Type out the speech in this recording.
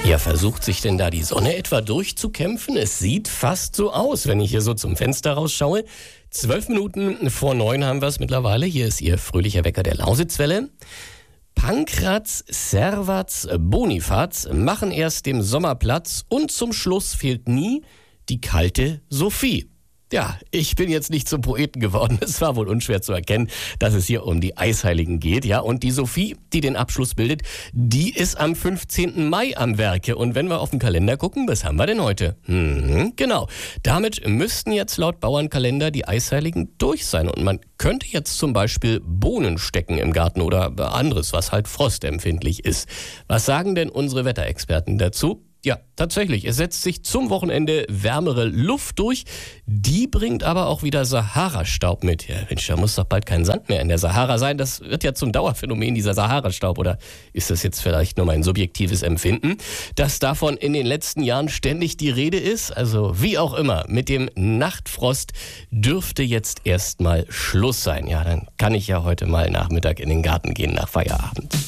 Ja, versucht sich denn da die Sonne etwa durchzukämpfen? Es sieht fast so aus, wenn ich hier so zum Fenster rausschaue. 12 Minuten vor 9 haben wir es mittlerweile. Hier ist Ihr fröhlicher Wecker der Lausitzwelle. Pankraz, Servaz, Bonifaz machen erst dem Sommer Platz und zum Schluss fehlt nie die kalte Sophie. Ja, ich bin jetzt nicht zum Poeten geworden. Es war wohl unschwer zu erkennen, dass es hier um die Eisheiligen geht. Ja, und die Sophie, die den Abschluss bildet, die ist am 15. Mai am Werke. Und wenn wir auf den Kalender gucken, was haben wir denn heute? Genau. Damit müssten jetzt laut Bauernkalender die Eisheiligen durch sein. Und man könnte jetzt zum Beispiel Bohnen stecken im Garten oder anderes, was halt frostempfindlich ist. Was sagen denn unsere Wetterexperten dazu? Ja, tatsächlich. Es setzt sich zum Wochenende wärmere Luft durch. Die bringt aber auch wieder Sahara-Staub mit. Ja, Mensch, da muss doch bald kein Sand mehr in der Sahara sein. Das wird ja zum Dauerphänomen, dieser Sahara-Staub. Oder ist das jetzt vielleicht nur mein subjektives Empfinden, dass davon in den letzten Jahren ständig die Rede ist? Also wie auch immer, mit dem Nachtfrost dürfte jetzt erstmal Schluss sein. Ja, dann kann ich ja heute mal Nachmittag in den Garten gehen nach Feierabend.